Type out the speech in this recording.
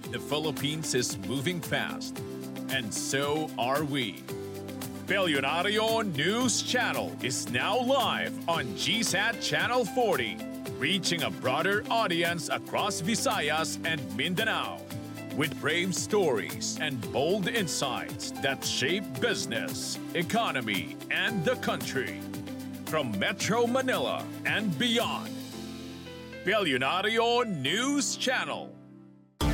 The Philippines is moving fast, and so are we. Billionario News Channel is now live on GSAT Channel 40, reaching a broader audience across Visayas and Mindanao. With brave stories and bold insights that shape business, economy, and the country. From Metro Manila and beyond. Billionario News Channel.